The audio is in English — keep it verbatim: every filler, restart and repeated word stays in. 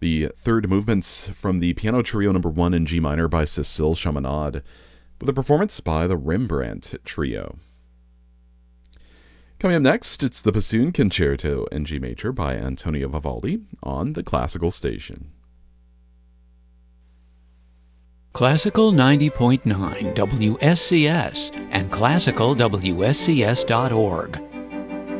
The third movements from the Piano Trio Number one in G minor by Cécile Chaminade, with a performance by the Rembrandt Trio. Coming up next, it's the Bassoon Concerto in G major by Antonio Vivaldi on the Classical Station. Classical ninety point nine W S C S and classical W S C S dot org.